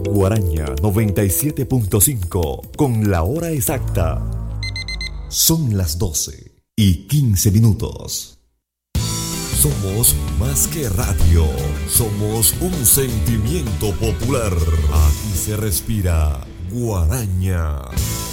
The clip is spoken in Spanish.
Guaraña 97.5 con la hora exacta. Son las 12:15. Somos más que radio, somos un sentimiento popular. Aquí se respira Guaraña.